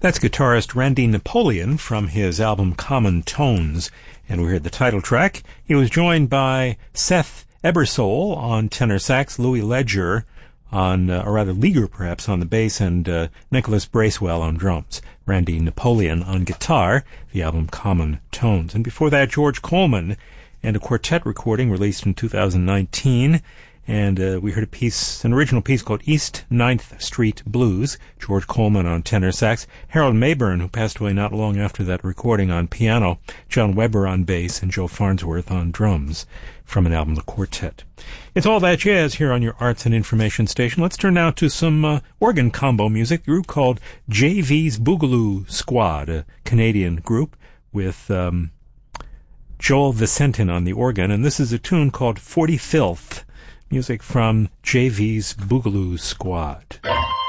That's guitarist Randy Napoleon from his album Common Tones, and we heard the title track. He was joined by Seth Ebersole on tenor sax, Louis Ledger on, or rather Leger perhaps, on the bass, and Nicholas Bracewell on drums. Randy Napoleon on guitar, the album Common Tones. And before that, George Coleman and a quartet recording released in 2019. And we heard an original piece called East 9th Street Blues, George Coleman on tenor sax, Harold Mayburn, who passed away not long after that recording, on piano, John Weber on bass, and Joe Farnsworth on drums, from an album, The Quartet. It's All That Jazz here on your Arts and Information Station. Let's turn now to some organ combo music, a group called JV's Boogaloo Squad, a Canadian group with Joel Vicentin on the organ, and this is a tune called 40 Filth. Music from JV's Boogaloo Squad.